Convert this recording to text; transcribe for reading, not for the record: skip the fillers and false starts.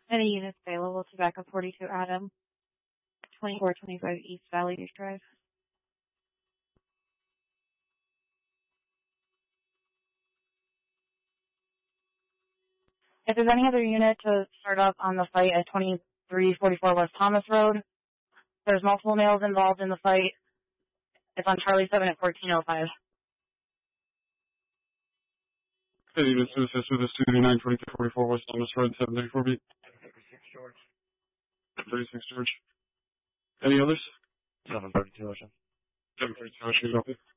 Any units available to backup 42 Adam, 2425 East Valley Beach Drive. If there's any other unit to start up on the fight at 2344 West Thomas Road, there's multiple males involved in the fight. It's on Charlie 7 at 1405. Hey, units to assist with this 239-2344 West Thomas Road, 734 beat. 36 George. 36 George. Any others? 732 Ocean. 732 Ocean, copy.